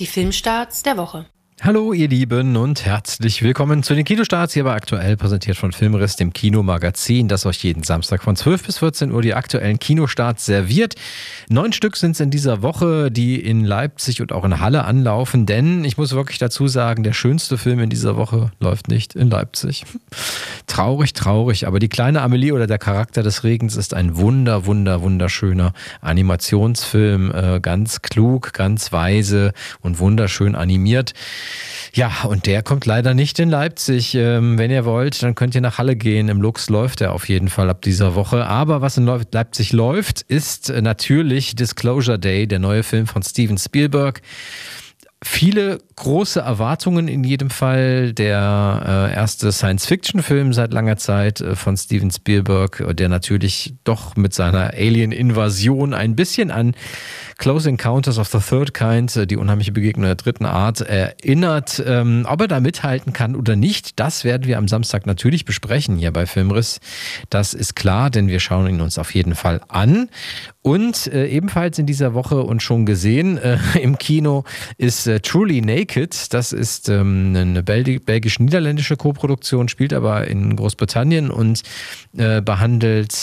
Die Filmstarts der Woche. Hallo ihr Lieben und herzlich willkommen zu den Kinostarts hier bei Aktuell, präsentiert von Filmriss, dem Kinomagazin, das euch jeden Samstag von 12 bis 14 Uhr die aktuellen Kinostarts serviert. 9 Stück sind es in dieser Woche, die in Leipzig und auch in Halle anlaufen, denn ich muss wirklich dazu sagen, der schönste Film in dieser Woche läuft nicht in Leipzig. Traurig, aber die kleine Amelie oder der Charakter des Regens ist ein wunderschöner Animationsfilm, ganz klug, ganz weise und wunderschön animiert. Ja, und der kommt leider nicht in Leipzig. Wenn ihr wollt, dann könnt ihr nach Halle gehen. Im Lux läuft er auf jeden Fall ab dieser Woche. Aber was in Leipzig läuft, ist natürlich Disclosure Day, der neue Film von Steven Spielberg. Viele große Erwartungen in jedem Fall. Der erste Science-Fiction-Film seit langer Zeit von Steven Spielberg, der natürlich doch mit seiner Alien-Invasion ein bisschen an Close Encounters of the Third Kind, die unheimliche Begegnung der dritten Art, erinnert. Ob er da mithalten kann oder nicht, das werden wir am Samstag natürlich besprechen hier bei Filmriss. Das ist klar, denn wir schauen ihn uns auf jeden Fall an. Und ebenfalls in dieser Woche und schon gesehen im Kino ist Truly Naked. Das ist eine belgisch-niederländische Koproduktion, spielt aber in Großbritannien und behandelt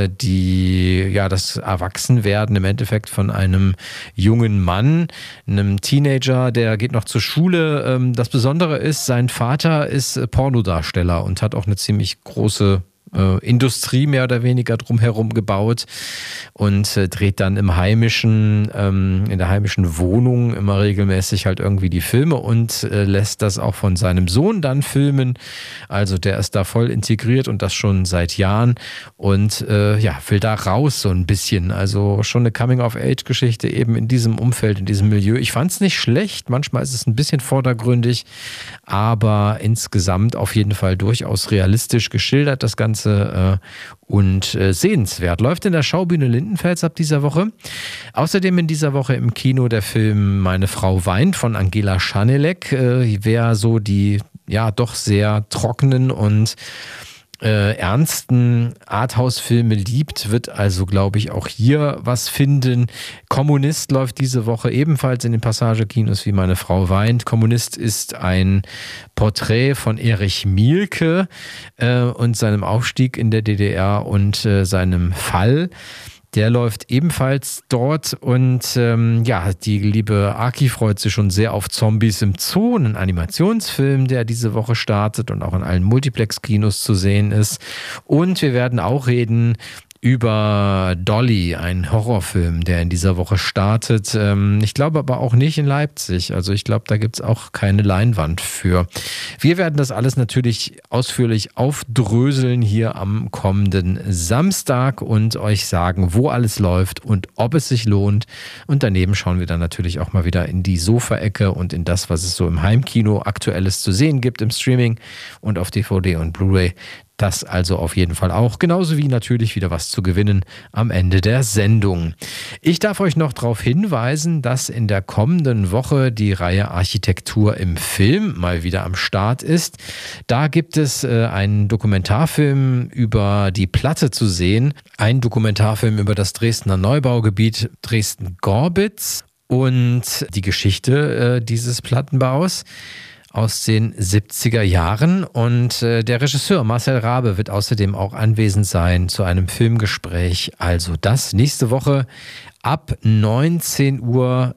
das Erwachsenwerden im Endeffekt von einem jungen Mann, einem Teenager, der geht noch zur Schule. Das Besondere ist, sein Vater ist Pornodarsteller und hat auch eine ziemlich große Industrie mehr oder weniger drumherum gebaut und dreht dann in der heimischen Wohnung immer regelmäßig halt irgendwie die Filme und lässt das auch von seinem Sohn dann filmen. Also der ist da voll integriert und das schon seit Jahren und will da raus so ein bisschen. Also schon eine Coming-of-Age-Geschichte eben in diesem Umfeld, in diesem Milieu. Ich fand es nicht schlecht, manchmal ist es ein bisschen vordergründig, aber insgesamt auf jeden Fall durchaus realistisch geschildert, das Ganze. Und sehenswert. Läuft in der Schaubühne Lindenfels ab dieser Woche. Außerdem in dieser Woche im Kino der Film Meine Frau weint von Angela Schanelek. Wer so die doch sehr trockenen und ernsten Arthouse-Filme liebt, wird also, glaube ich, auch hier was finden. Kommunist läuft diese Woche ebenfalls in den Passagekinos wie Meine Frau weint. Kommunist ist ein Porträt von Erich Mielke und seinem Aufstieg in der DDR und seinem Fall. Der läuft ebenfalls dort und die liebe Aki freut sich schon sehr auf Zombies im Zoo, einen Animationsfilm, der diese Woche startet und auch in allen Multiplex-Kinos zu sehen ist. Und wir werden auch reden über Dolly, ein Horrorfilm, der in dieser Woche startet. Ich glaube aber auch nicht in Leipzig. Also ich glaube, da gibt es auch keine Leinwand für. Wir werden das alles natürlich ausführlich aufdröseln hier am kommenden Samstag und euch sagen, wo alles läuft und ob es sich lohnt. Und daneben schauen wir dann natürlich auch mal wieder in die Sofaecke und in das, was es so im Heimkino Aktuelles zu sehen gibt, im Streaming und auf DVD und Blu-ray. Das also auf jeden Fall auch, genauso wie natürlich wieder was zu gewinnen am Ende der Sendung. Ich darf euch noch darauf hinweisen, dass in der kommenden Woche die Reihe Architektur im Film mal wieder am Start ist. Da gibt es einen Dokumentarfilm über die Platte zu sehen, einen Dokumentarfilm über das Dresdner Neubaugebiet Dresden-Gorbitz und die Geschichte dieses Plattenbaus aus den 70er Jahren und der Regisseur Marcel Rabe wird außerdem auch anwesend sein zu einem Filmgespräch. Also das nächste Woche ab 19 Uhr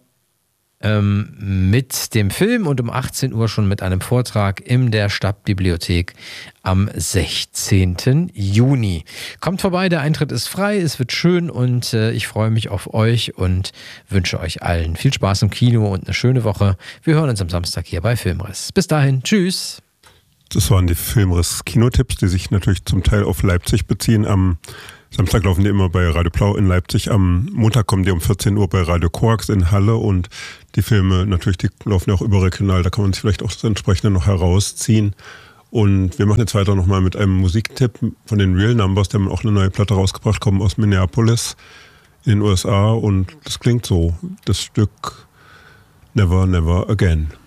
mit dem Film und um 18 Uhr schon mit einem Vortrag in der Stadtbibliothek am 16. Juni. Kommt vorbei, der Eintritt ist frei, es wird schön und ich freue mich auf euch und wünsche euch allen viel Spaß im Kino und eine schöne Woche. Wir hören uns am Samstag hier bei Filmriss. Bis dahin, tschüss. Das waren die Filmriss-Kinotipps, die sich natürlich zum Teil auf Leipzig beziehen. Am Samstag laufen die immer bei Radio Blau in Leipzig. Am Montag kommen die um 14 Uhr bei Radio Koax in Halle und die Filme natürlich, die laufen ja auch überregional. Da kann man sich vielleicht auch das entsprechende noch herausziehen. Und wir machen jetzt weiter nochmal mit einem Musiktipp von den Real Numbers. Die haben auch eine neue Platte rausgebracht, kommen aus Minneapolis in den USA und das klingt so. Das Stück Never, Never Again.